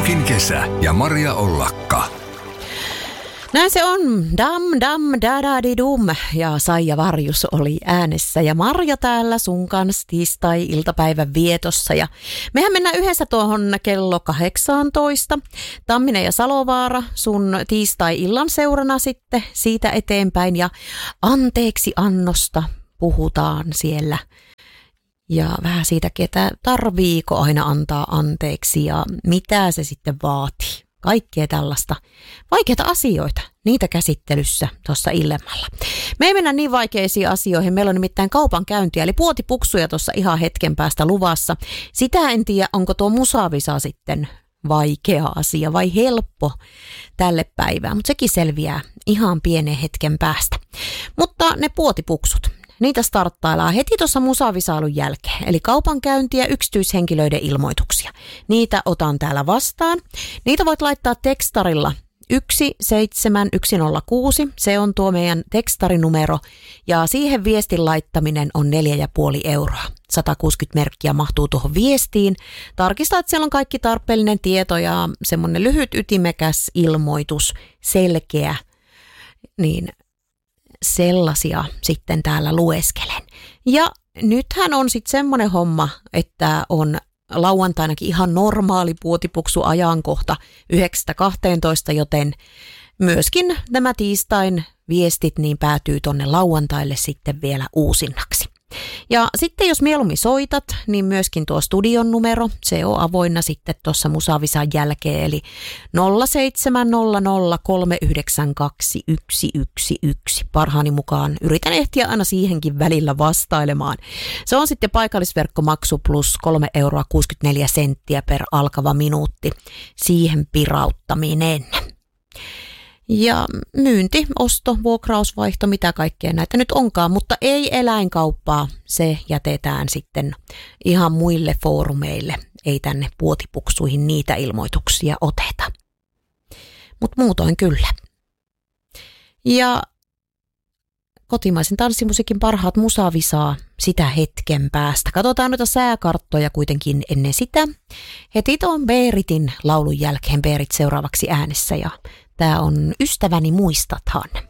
Jokin kesä ja Maria Ollakka. Näin se on. Dam dam da da di dum. Ja Saija Varjus oli äänessä ja Marja täällä sun kanssa tiistai-iltapäivän vietossa. Ja mehän mennään yhdessä tuohon kello 18. Tamminen ja Salovaara sun tiistai-illan seurana sitten siitä eteenpäin. Ja anteeksi annosta puhutaan siellä. Ja vähän siitä, ketä tarviiko aina antaa anteeksi ja mitä se sitten vaatii. Kaikkea tällaista vaikeita asioita, niitä käsittelyssä tuossa illemmalla. Me ei mennä niin vaikeisiin asioihin, meillä on nimittäin kaupankäyntiä, eli puotipuksuja tuossa ihan hetken päästä luvassa. Sitä en tiedä, onko tuo musavisa sitten vaikea asia vai helppo tälle päivään, mutta sekin selviää ihan pienen hetken päästä. Mutta ne puotipuksut. Niitä starttaillaan heti tuossa musavisailun jälkeen, eli kaupankäyntiä, yksityishenkilöiden ilmoituksia. Niitä otan täällä vastaan. Niitä voit laittaa tekstarilla 17106, se on tuo meidän tekstarinumero, ja siihen viestin laittaminen on 4,5 euroa. 160 merkkiä mahtuu tuohon viestiin. Tarkista, että siellä on kaikki tarpeellinen tieto ja semmoinen lyhyt ytimekäs ilmoitus, selkeä, niin sellaisia sitten täällä lueskelen. Ja nythän on sitten semmoinen homma, että on lauantainakin ihan normaali puotipuksu-ajankohta 9-12, joten myöskin nämä tiistain viestit niin päätyy tonne lauantaille sitten vielä uusinnaksi. Ja sitten jos mieluummin soitat, niin myöskin tuo studion numero, se on avoinna sitten tuossa musavisan jälkeen, eli 0700392111. Parhaani mukaan yritän ehtiä aina siihenkin välillä vastailemaan. Se on sitten paikallisverkkomaksu plus 3,64 € per alkava minuutti, siihen pirauttaminen. Ja myynti, osto, vuokrausvaihto, mitä kaikkea näitä nyt onkaan, mutta ei eläinkauppaa, se jätetään sitten ihan muille foorumeille, ei tänne puotipuksuihin niitä ilmoituksia oteta. Mutta muutoin kyllä. Ja kotimaisen tanssimusiikin parhaat musavisaa sitä hetken päästä. Katsotaan noita sääkarttoja kuitenkin ennen sitä. Heti tuon Beeritin laulun jälkeen Beerit seuraavaksi äänessä ja tää on Ystäväni muistathan.